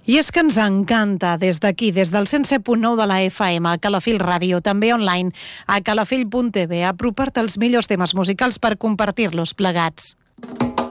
I és que ens encanta des d'aquí, des del 107.9 de la FM, a Calafell Ràdio, també online, a calafell.tv, apropar-te als millors temes musicals per compartir-los plegats.